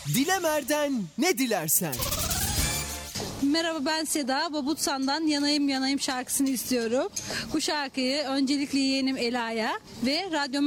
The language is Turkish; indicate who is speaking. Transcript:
Speaker 1: Dilemer'den ne dilersen.
Speaker 2: Merhaba, ben Seda. Babutsan'dan Yanayım Yanayım şarkısını istiyorum. Bu şarkıyı öncelikle yeğenim Ela'ya ve radyo